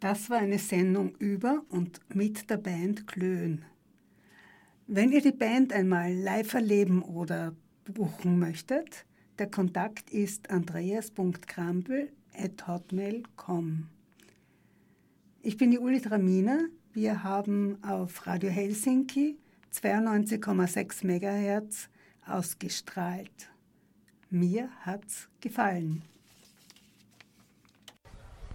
Das war eine Sendung über und mit der Band Klön. Wenn ihr die Band einmal live erleben oder buchen möchtet, der Kontakt ist andreas.krampel@hotmail.com. Ich bin die Uli Traminer. Wir haben auf Radio Helsinki 92,6 MHz ausgestrahlt. Mir hat's gefallen.